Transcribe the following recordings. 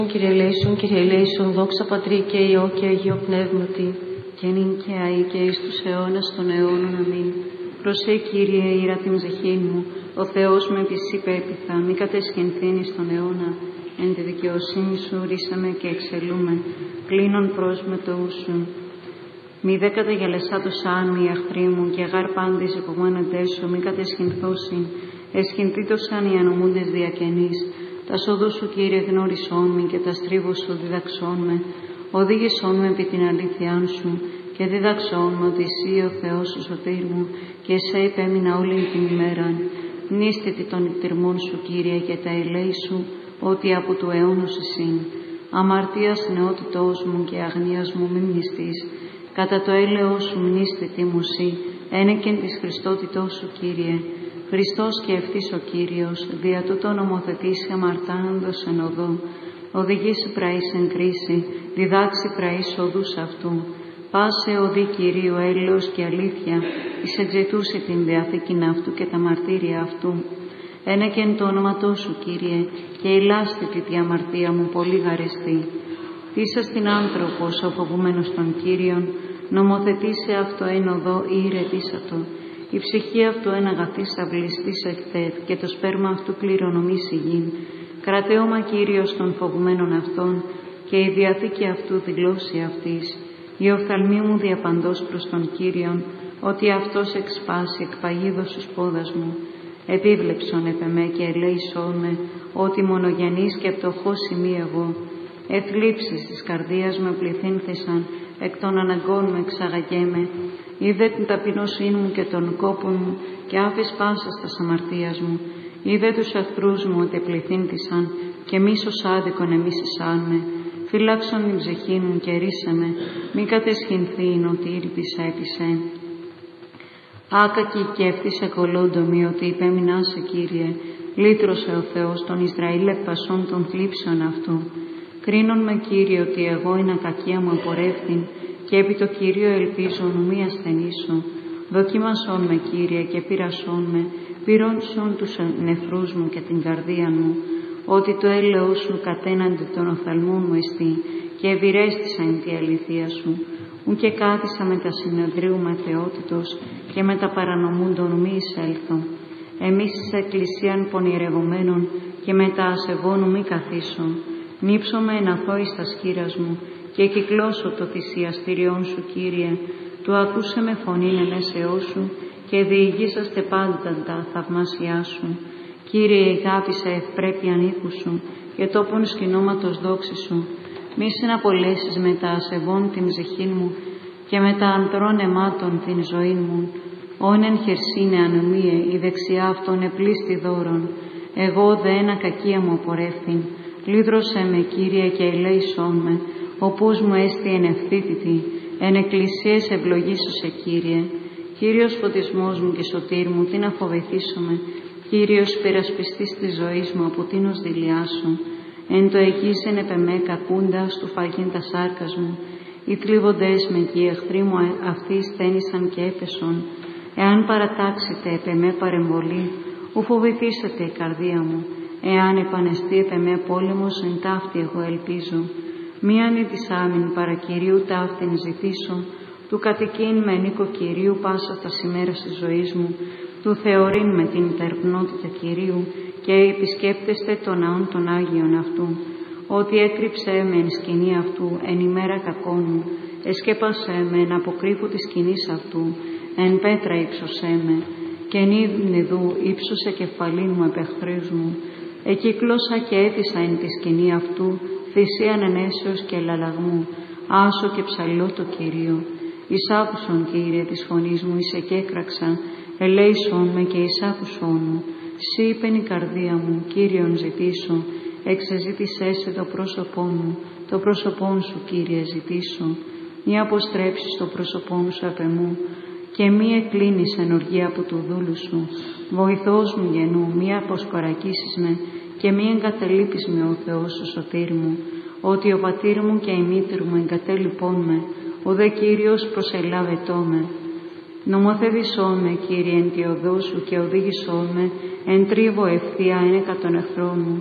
Κύριε ελέησον, δόξα Πατρί και Υιό και Αγίο Πνεύματι, και νυν και αεί και εις τους αιώνας των αιώνων. Αμήν. Προσέ, Κύριε, ήρα την ψυχήν μου, ο Θεός με επισύπεπιθα, μη κατεσχυνθήν εις τον αιώνα. Εν τη δικαιοσύνη σου ρίσαμε και εξελούμε, κλείνον προς με το ούσουν. Μη δε καταγελεσάτος άν οι αχθροί μου, και γάρ πάντης υπομόνοντές σου, μη κατεσχυνθώσιν, εσχυνθήτωσαν οι ανομούντες διακαινείς. Τα σόδου σου, Κύριε, γνώρισόν με, και τα στρίβου σου διδαξόν με. Οδήγησόν με επί την αλήθειά σου, και διδαξόν με ότι εσύ ο Θεός ο σωτήρ μου, και σε υπέμεινα όλη την ημέρα. Μνήστητη των εκτιρμών σου, Κύριε, και τα ελέη σου, ότι από του αιώνος εσύν. Αμαρτίας νεότητός μου και αγνίας μου μη μνηστείς. Κατά το έλεος σου μνήστητη μου σύ, ένεκεν της Χριστότητός σου, Κύριε. Χριστός και ευθύς ο Κύριος, δια τούτο νομοθετήσει αμαρτάνοντος εν οδό. Οδηγήσει πραείς εν κρίση, διδάξει πραείς οδούς αυτού. Πάσε οδή Κυρίου έλεος και αλήθεια, εις εξαιτούσε την διαθήκην αυτού και τα μαρτύρια αυτού. Ένεκεν το όνοματό σου, Κύριε, και ηλάστητη τη αμαρτία μου πολύ γαρεστή. Τίσα στην άνθρωπος ο φοβούμενος των Κύριων, νομοθετήσε αυτό εν οδό ή ηρετήσατο. Η ψυχή αυτού εν αγαθής αυλιστής εκτέθ, και το σπέρμα αυτού κληρονομήσει γην. Κρατέωμα Κύριος των φοβουμένων αυτών, και η διαθήκη αυτού δηλώσει αυτής. Η οφθαλμή μου διαπαντός προς τον Κύριον, ότι αυτός εξπάσει εκ παγίδος τους πόδας μου. Επίβλεψον επ' εμέ και ελέησόν με, ότι μονογενής και πτωχός ημί εγώ. Εθλίψεις της καρδίας με πληθύνθησαν, εκ των αναγκών με εξαγαγέμαι. Είδε την ταπεινωσύνη μου και τον κόπο μου, και άφης πάσας τας αμαρτίας μου. Είδε τους εχθρούς μου ότι πληθύνθησαν, και μίσος άδικον εμίσησάν με. Φύλαξον την ψυχή μου και ρίσαμε, μη κατεσχυνθήν ότι ήρπισα έπισεν. Άκακη και ευθύς εκολόντομη ότι υπέμεινά σε, Κύριε. Λύτρωσε ο Θεός τον Ισραήλ εκ πασών των θλίψεων αυτού. Κρίνον με, Κύριε, ότι εγώ είναι ακακία μου απορρεύθην, και επί το Κύριο ελπίζω μη ασθενήσω. Δοκίμασον με, Κύριε, και πειρασόν με, πυρώνσον τους νεφρούς μου και την καρδία μου, ότι το έλεος σου κατέναντι των οφθαλμών μου εστί, και ευηρέστησα εν τη αληθεία σου. Ου και κάθισα με τα συνεδρίου με θεότητος, και με τα παρανομούντων μη εισέλθω. Εμείς εις εκκλησίαν πονηρευομένων, και με τα ασεβών μη καθίσω. Νύψομαι εν αθώης τας χείρας μου, και κυκλώσω το θυσιαστήριόν σου, Κύριε. Του ακούσε με φωνήν ενέσεώς σου, και διηγήσαστε πάντα τα θαυμάσια σου. Κύριε, ηγάπησα ευπρέπειαν οίκου σου, και τόπον σκηνώματος δόξη σου. Μη συναπολέσεις με τα ασεβών την ψυχήν μου, και με τα ανδρών αιμάτων την ζωή μου. Όν εν χερσίνε ανομίε, η δεξιά αυτών επλήστη δώρον. Εγώ δε ένα κακία μου απορρεύθην. Λύδρωσέ με, Κύριε, και ελέησόν με, οπούς μου έστι εν ευθύτητη, εν εκκλησίες ευλογήσωσε, Κύριε. Κύριος φωτισμός μου και σωτήρ μου, τι να φοβηθήσομαι. Κύριος υπερασπιστής της ζωής μου, από τίνος δηλιάσω. Εν το εγγύσεν επ' εμέ κακούντας του φαγήν τα σάρκας μου. Οι θλίβοντες με και οι εχθροί μου αυτοί στένησαν και έπεσον. Εάν παρατάξετε επ' εμέ παρεμβολή, ου φοβηθήσετε η καρδία μου. Εάν επανεστεί επ' εμέ πόλεμος, εν ταύτη εγώ ελπίζω. Μίαν ή της άμην παρά Κυρίου ταύτην ζητήσω, του κατοικήν με νίκο Κυρίου πάσα τα ημέρας της ζωής μου, του θεωρήν με την υπερπνότητα Κυρίου, και επισκέπτεστε τον ναόν των Άγιων αυτού. Ότι έκρυψέ με εν σκηνή αυτού, εν ημέρα κακών μου, εσκέπασέ με εν αποκρύβου της σκηνής αυτού, εν πέτρα ύψωσέ με, και εν είδου ύψωσε κεφαλήν μου επ' εχθρούς μου. Εκύκλωσα και έθισα εν τη σκηνή αυτού, θυσίαν ενέσεως και λαλαγμού, άσο και ψαλό το Κύριο. Εισάκουσον, Κύριε, της φωνής μου, εις εκέκραξα, ελέησον με και εισάκουσόν μου. Σύ είπεν η καρδία μου, Κύριον ζητήσω, εξεζήτησέ σε το πρόσωπό μου, το πρόσωπόν σου, Κύριε, ζητήσω. Μη αποστρέψεις το πρόσωπόν σου απ' εμού, και μη εκκλίνεις εν οργή από του δούλου σου. Βοηθός μου γεννού, μη αποσκορακίσεις με, και μη εγκαταλείπεις με ο Θεός ο σωτήρ μου, ότι ο πατήρ μου και η μήτηρ μου εγκατέλειπών με, ο δε Κύριος προσελάβετό με. Νομοθέτησόν με, Κύριε, εν τη οδό σου, και οδήγησόν με εν τρίβο ευθεία ένεκα των εχθρών μου.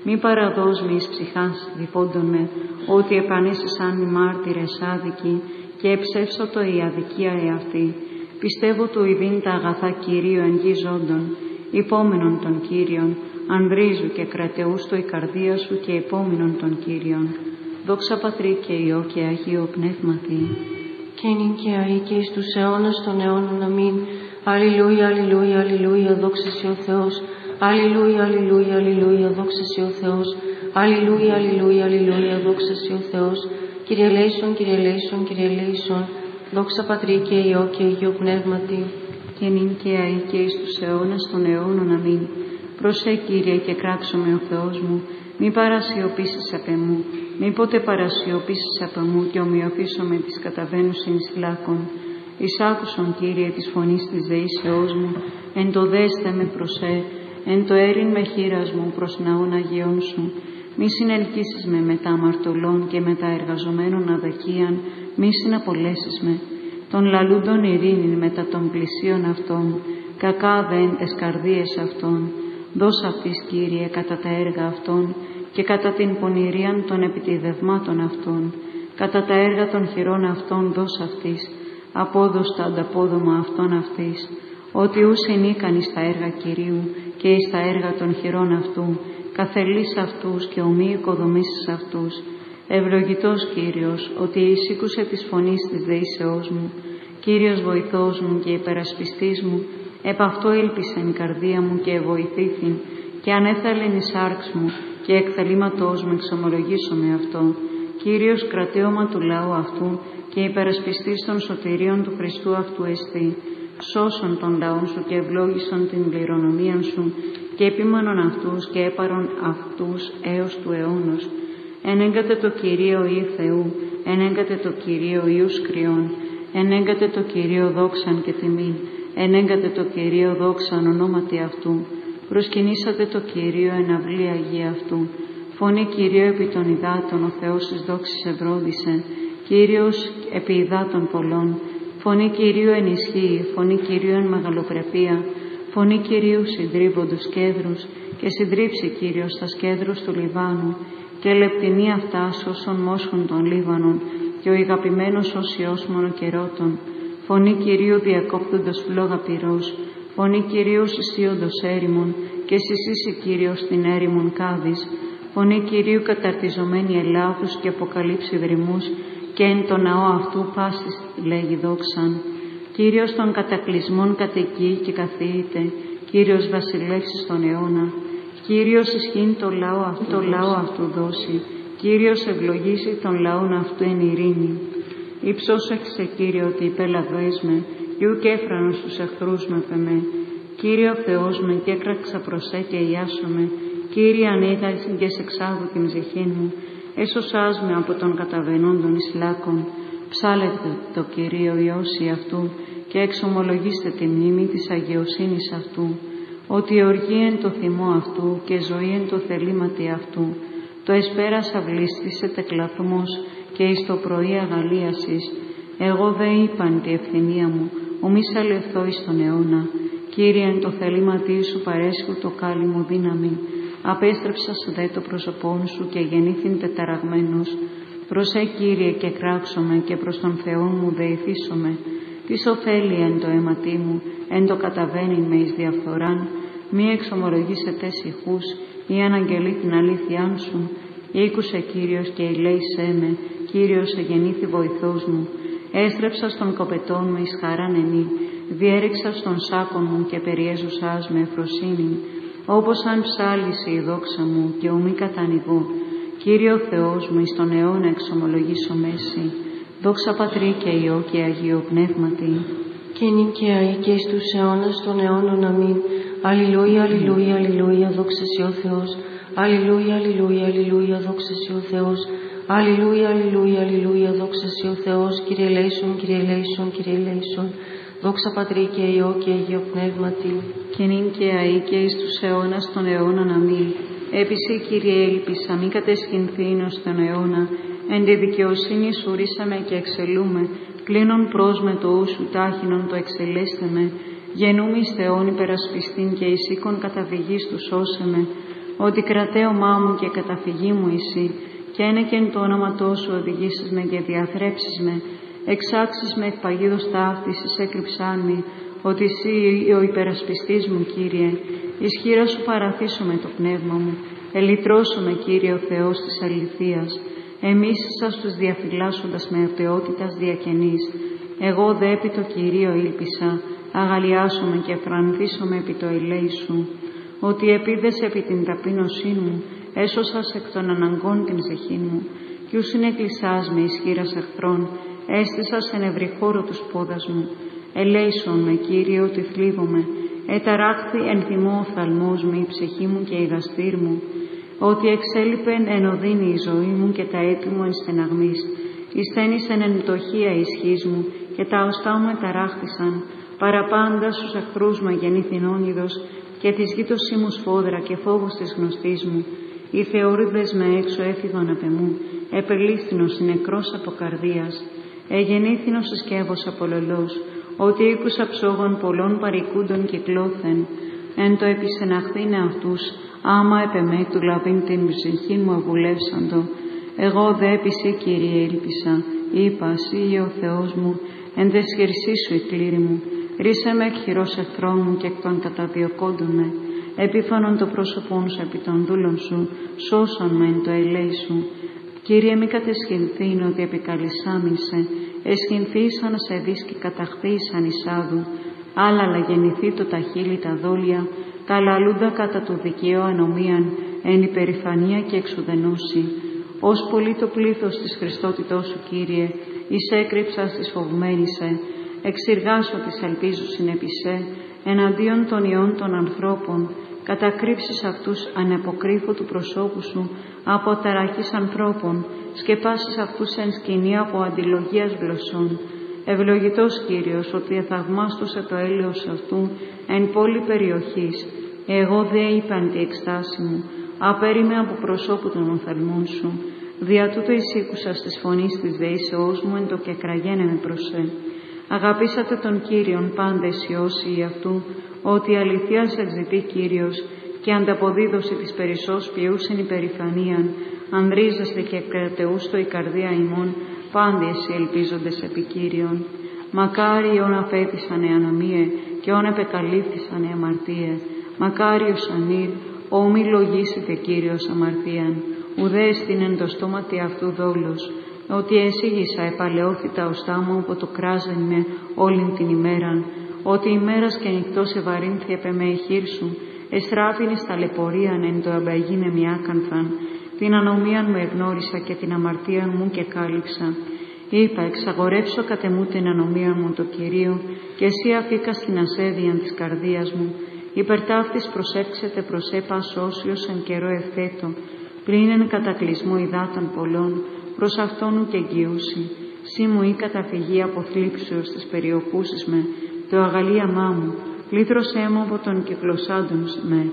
Μη παραδώσμη εις ψυχάς διφόντων με, ότι επανέσυσαν οι μάρτυρες άδικοι και εψεύσωτο η αδικία εαυτή. Πιστεύω του ειδήν τα αγαθά Κυρίου εν γη ζώντων, υπόμενον των Κύριων, ανδρίζου και κρατεού στο η καρδία σου και υπόμενον των Κύριων. Δόξα Πατρί και Υιό και Αγίο Πνεύματι. Και νυν και αεί και εις τους αιώνας των αιώνων. Αμήν. Αλληλούια, αλληλούια, αλληλούια, δόξα σοι ο Θεός. Αλληλούια, αλληλούια, αλληλούια, δόξα σοι ο Θεός. Αλληλούια, αλληλούια, αλληλούια, δόξα σοι ο Θεός. Κύριε ελέησον, Κύριε ελέησον, Κύριε ελέησον. Δόξα Πατρί και Υιό και Αγίο Πνεύματι. Και νυν και αεί και εις τους αιώνας των αιώνων. Αμήν. Προσέ Κύριε και κράξομαι ο Θεός μου, μη παρασιωπήσεις απ' εμού, μη ποτέ παρασιωπήσεις απ' εμού και ομοιωθήσω με τις καταβαίνουσιν σλάκων. Εισάκουσον Κύριε της φωνής της δεήσεώς μου, εν το δέστε με προσέ, εν το έρην με χείρας μου προς ναόν Αγιών σου. Μη συνελκύσεις με μετά αμαρτωλών και μετά εργαζομένων αδικίαν, μη συναπολέσεις με. Των λαλούντων ειρήνην μετά των πλησίων αυτών, κακά δεν τες καρδίες αυτών. Δώσ' αυτής, Κύριε, κατά τα έργα αυτών και κατά την πονηρίαν των επιτιδευμάτων αυτών, κατά τα έργα των χειρών αυτών δώσ' αυτής, απόδοστα ανταπόδομα αυτών αυτής, ότι ούς είναι ίκανοι στα έργα Κυρίου και εις τα έργα των χειρών αυτού, καθελείς αυτούς και ομοί οικοδομήσεις αυτούς. Ευλογητός Κύριος, ότι εισήκουσε της φωνής της δεήσεώς μου, Κύριος βοηθός μου και υπερασπιστής μου, επ' αυτό ήλπισεν η καρδία μου και βοηθήθην, και ανέθαλεν η σάρξ μου, και εκ θελήματός μου εξομολογήσω με αυτό. Κύριος κρατέωμα του λαού αυτού και υπερασπιστής των σωτηρίων του Χριστού αυτού εστί. Σώσον των λαών σου και ευλόγησον την κληρονομίαν σου, και επίμανον αυτούς και έπαρον αυτούς έως του αιώνος. Ενέγκατε το Κυρίο Υιού Θεού, ενέγκατε το Κυρίο Υιούς Κρυών, ενέγκατε το Κυρίο δόξαν και τιμήν, ενέγκατε το Κυρίο δόξαν ονόματι αυτού. Προσκυνήσατε το Κυρίο εν αυλή Αγία αυτού. Φωνή Κυρίο επί των υδάτων, ο Θεός της δόξης ευρώδισε. Κύριος επί υδάτων πολλών. Φωνή Κυρίου εν ισχύει, φωνή Κυρίου εν μεγαλοπρεπία. Φωνή Κυρίου συντρίβοντος κέδρους, και συντρίψει Κύριος στα σκέδρους του Λιβάνου. Και λεπτηνή αυτά όσων μόσχων των Λίβανων, και ο ηγαπημένος ως Υιός μονοκερότων. Φωνή Κυρίου διακόπτοντος φλόγα πυρός. Φωνή Κυρίου συσίοντος έρημον, και συσύσει Κύριος την έρημον Κάδης. Φωνή Κυρίου καταρτιζομένη ελάθους και αποκαλύψει δρυμούς, και εν το ναό αυτού πάσης λέγει δόξαν. Κύριος των κατακλυσμών κατοικεί και καθιείται, Κύριος βασιλεύσεις τον αιώνα. Κύριος ισχύν το λαό αυτού δώσει, Κύριος ευλογήσει τον λαόν αυτού εν ειρήνη. Υψώσεξε Κύριε ότι υπέλαβες με, γιου και έφρανος τους εχθρούς με πεμέ. Κύριε ο Θεός με και έκραξα προσέ και ιάσομαι, Κύριε ανοίγας και σε εξάγου την ψυχήν μου, έσωσάς με από τον καταβαινόντων εις λάκων. Ψάλετε το Κυρίο Υιώσει αυτού και εξομολογήστε τη μνήμη της αγιοσύνης αυτού, ότι οργή εν το θυμό αυτού και ζωή εν το θελήματι αυτού. Το εσπέρας αυλίστησε τεκλαθμός και εις το πρωί αγαλίασης. Εγώ δε είπαν τη ευθυνία μου, ομί σαλευθώ εις τον αιώνα. Κύριε εν το θελήματί σου παρέσχου το κάλλη μου δύναμη. Απέστρεψας δε το πρόσωπόν σου και γεννήθην τεταραγμένος. Προσέ Κύριε και κράξομαι και προς τον Θεό μου δεηθήσομαι. Τι ωφέλει εν το αίματί μου, εν το καταβαίνειν με εις διαφθοράν. Μη εξομολογήσετε ηχούς ή αναγγελεί την αλήθειάν σου. Ήκουσε Κύριος και ηλέησέ με, Κύριος εγεννήθη βοηθός μου. Έστρεψα στον κοπετόν με εις χαράν ενή, διέριξα στον σάκον μου και περιέζουσάς με ευφροσύνη. Όπως αν ψάλισε η δόξα μου και ομί κατανοηγώ. Κύριο Θεός μου εις τον αιώνα εξομολογήσω μέση. Δόξα Πατρί και Υιό και Αγίο Πνεύματι. Και νυν και αεί και εις τους αιώνας των αιώνων. Αμήν. Αλληλούια, αλληλούια, αλληλούια, δόξα σοι ο Θεός. Αλληλούια, αλληλούια, αλληλούια, δόξα σοι ο Θεός. Αλληλούια, αλληλούια, αλληλούια, δόξα σοι ο Θεός. Κύριε ελέησον, Κύριε ελέησον, Κύριε ελέησον. Δόξα Πατρί και Υιό και Αγίο Πνεύματι. Και νυν και αεί και εις τους αιώνας των αιώνων. Αμήν. Έπεισε Κύριε έλπισα, μη κατεσχυνθήν ως τον αιώνα. Εν τη δικαιοσύνη σου ρίσαμε και εξελούμε. Κλείνον προς με το ούσου τάχινον το εξελέστε με. Γενούμι εις Θεόν υπερασπιστήν και εις οίκον καταβηγής του σώσε με. ότι κρατέωμά μου και καταφυγή μου εσύ, και ένεκεν το όνοματό σου οδηγήσεις με και διαθρέψεις με, εξάξεις με εκ παγίδος ταύτης, έκρυψάν με, ότι εσύ ο υπερασπιστής μου, Κύριε, εις χείρα σου παραθήσω με το πνεύμα μου, ελυτρώσου με, Κύριε ο Θεός της αληθείας, εμείς σας τους διαφυλάσσοντας με ατεότητας διακαινής. Εγώ δε επί το Κυρίο ήλπισα, αγαλιάσομαι και φρανθίσομαι επί το ελέη σου, ότι επίδες επί την ταπείνωσή μου, έσωσας εκ των αναγκών την ψυχήν μου, κι ους συνεκλεισάς με ισχύρας εχθρών, έστησας εν ευρύ χώρο τους πόδας μου. Ελέησον με, Κύριε, ότι θλίβομαι, εταράχθη εν θυμό ο φθαλμός μου, η ψυχή μου και η γαστήρ μου, ότι εξέλιπεν εν οδύνη η ζωή μου και τα έτη μου εν στεναγμής, εισθένησεν εν πτωχία η ισχύς μου και τα οστά μου εταράχθησαν, παραπάντα στους εχθρούς μου γεννήθην όνειδος και της γείτοσή μου σφόδρα και φόβος της γνωστής μου. Οι θεώρηδες με έξω έφυγαν απ' εμού, επελήφθηνος νεκρός από καρδίας. Εγεννήθηνος συσκεύος απολολός, ότι ήκουσα ψόγων πολλών παρικούντων κυκλώθεν, εν το επισεναχθήνε αυτούς, άμα επεμέ του λαβήν την ψυχή μου αβουλεύσαντο. Εγώ δε επισή, Κύριε, ήλπισα, είπα, εσύ ο Θεός μου, εν τες χερσί σου η κλήρη μου, ρίσε με εκ χειρός εχθρών μου και εκ των καταδιωκόντων με, επίφανον το πρόσωπόν σου επί των δούλων σου, σώσον με εν το ελέη σου. Κύριε, μη κατεσχυνθήν ότι επικαλισάμισε, εσχυνθήσαν σε δις και καταχθήσαν εισάδου, άλλα γεννηθεί το τα χείλη τα δόλια, τα λαλούντα κατά του δικαίου ανομίαν, εν υπερηφανία και εξουδενώση. Ως πολύ το πλήθος της Χριστότητός σου, Κύριε, εις έκρυψας της φοβμένησε, εξηργάσω της ελπίζου συνεπισέ, εναντίον των ιών των ανθρώπων, κατακρύψεις αυτούς ανεποκρύφω του προσώπου σου, από ταραχής ανθρώπων, σκεπάσεις αυτούς εν σκηνή από αντιλογίας γλωσσών. Ευλογητός Κύριος, ότι εθαυμάστωσε το έλεος αυτού εν πόλη περιοχής. Εγώ δε είπαν τη εκστάση μου, απέριμαι από προσώπου των οφθαλμών σου. Δια τούτο εισήκουσας της φωνής της δεήσεώς μου εν το και κραγένε με προσέ. Αγαπήσατε τον Κύριον πάντες οι όσοι αυτού, ότι αληθείας εξητεί Κύριος και ανταποδίδωση της περισσός ποιούσιν υπερηφανίαν, ανδρίζεστε και κρατεούστο η καρδία ημών, πάντες οι ελπίζοντες επί Κύριον. Μακάρι όν αφέτησαν ανομίε και όν επεκαλύφθησαν αμαρτίε. Μακάριος ανήρ, όμοι λογίσετε Κύριος αμαρτίαν, ουδέ εστίνεν το στόματι αυτού δόλος, ότι εσύγησα επαλαιώθη τα οστά μου από το κράζεν με όλην την ημέραν, ότι ημέρας και νυχτός ευαρύνθη επ' εμέ η χείρ σου, εστράφην στα λεπωρίαν εν το αμπαγίνε μη άκανθαν, την ανομίαν μου εγνώρισα και την αμαρτίαν μου και κάλυψα. Είπα, εξαγορεύσω κατ' εμού την ανομία μου το Κυρίο, και εσύ αφήκα στην ασέβειαν της καρδίας μου. Υπερτάφτης προσέξετε προσέπας όσιος εν καιρό ευθέτω, πλην εν κατακλυσμό υδάτων πολλών, προς αυτόν και εγγυούσι. Σύ μου ή καταφυγή από θλίψεως της περιοπούσης με, το αγαλίαμά μου, λύτρωσέ μου από τον κυκλωσάντων με.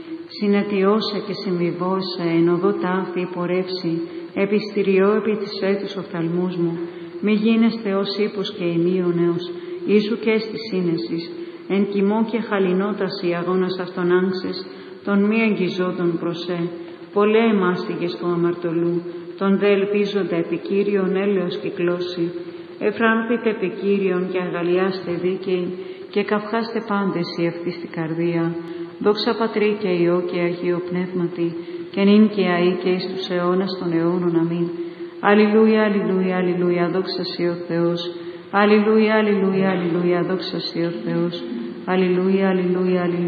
Συνετιώσε και συμβιβώσε εν οδό ταύτη υπορεύση, επιστηριώ επί της έτους οφθαλμούς μου. Μη γίνεστε ως ύπος και ημίωνεος, ίσου και στη σύνεσης, εν κοιμό και χαλινότας οι αγώνας αυτών άγξες, των μη εγγυζόντων προσέ. Πολλέ εμάστιγες του αμαρτωλού, τον δε ελπίζοντα επί Κύριον έλεος κυκλώσει. Εφράνθητε επί Κύριον και αγαλιάστε δίκαιοι, και καυχάστε πάντες η ευθύ στην καρδία. Δόξα Πατρί και Υιό και Αγίο Πνεύματι, και νυν και αεί και εις τους αιώνας των αιώνων. Αμήν. Αλληλούια, αλληλούια, αλληλούια, δόξα σοι ο Θεός. Αλληλούια, αλληλούια, αλληλούια, δόξα σοι ο Θεός. Αλληλούια, αλληλούια, αλληλούια.